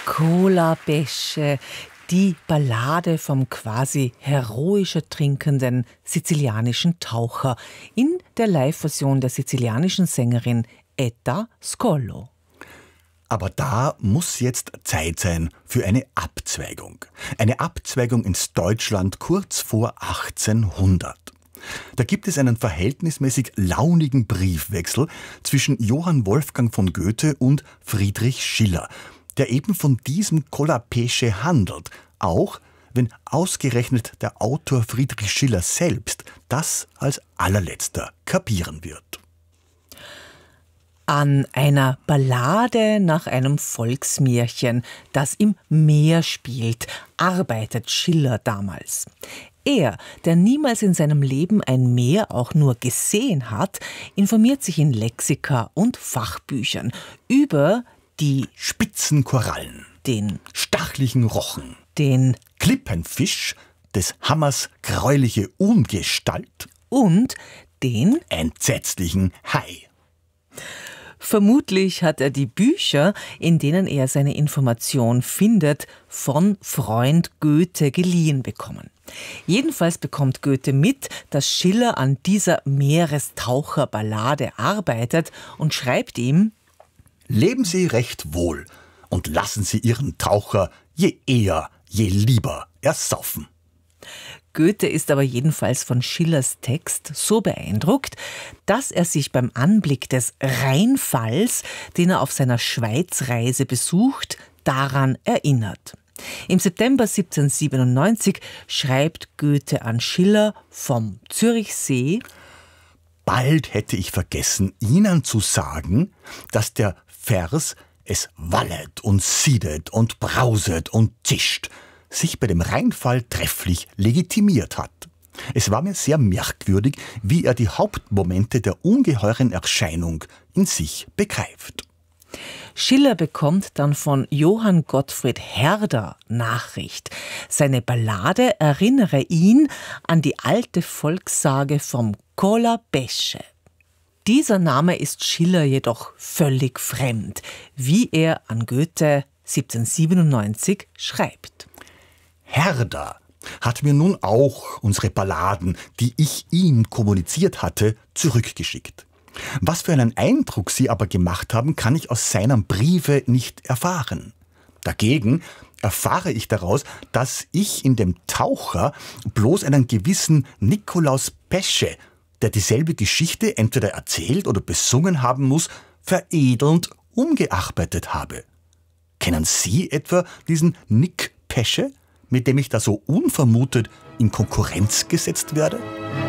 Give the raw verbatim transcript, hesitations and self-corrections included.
Colapesce, die Ballade vom quasi heroisch trinkenden sizilianischen Taucher in der Live-Version der sizilianischen Sängerin Etta Scollo. Aber da muss jetzt Zeit sein für eine Abzweigung. Eine Abzweigung ins Deutschland kurz vor achtzehnhundert. Da gibt es einen verhältnismäßig launigen Briefwechsel zwischen Johann Wolfgang von Goethe und Friedrich Schiller, der eben von diesem Colapesce handelt, auch wenn ausgerechnet der Autor Friedrich Schiller selbst das als allerletzter kapieren wird. An einer Ballade nach einem Volksmärchen, das im Meer spielt, arbeitet Schiller damals. Er, der niemals in seinem Leben ein Meer auch nur gesehen hat, informiert sich in Lexika und Fachbüchern über die spitzen Korallen, den stachlichen Rochen, den Klippenfisch, des Hammers gräuliche Ungestalt und den entsetzlichen Hai. Vermutlich hat er die Bücher, in denen er seine Information findet, von Freund Goethe geliehen bekommen. Jedenfalls bekommt Goethe mit, dass Schiller an dieser Meerestaucherballade arbeitet und schreibt ihm: Leben Sie recht wohl und lassen Sie Ihren Taucher je eher, je lieber ersaufen. Goethe ist aber jedenfalls von Schillers Text so beeindruckt, dass er sich beim Anblick des Rheinfalls, den er auf seiner Schweizreise besucht, daran erinnert. Im September siebzehnhundertsiebenundneunzig schreibt Goethe an Schiller vom Zürichsee: Bald hätte ich vergessen, Ihnen zu sagen, dass der Vers es wallet und siedet und brauset und zischt sich bei dem Rheinfall trefflich legitimiert hat. Es war mir sehr merkwürdig, wie er die Hauptmomente der ungeheuren Erscheinung in sich begreift. Schiller bekommt dann von Johann Gottfried Herder Nachricht. Seine Ballade erinnere ihn an die alte Volkssage vom Colapesce. Dieser Name ist Schiller jedoch völlig fremd, wie er an Goethe siebzehnhundertsiebenundneunzig schreibt. Herder hat mir nun auch unsere Balladen, die ich ihm kommuniziert hatte, zurückgeschickt. Was für einen Eindruck sie aber gemacht haben, kann ich aus seinem Briefe nicht erfahren. Dagegen erfahre ich daraus, dass ich in dem Taucher bloß einen gewissen Nikolaus Pesce, der dieselbe Geschichte entweder erzählt oder besungen haben muss, veredelnd umgearbeitet habe. Kennen Sie etwa diesen Nick Pesce, mit dem ich da so unvermutet in Konkurrenz gesetzt werde?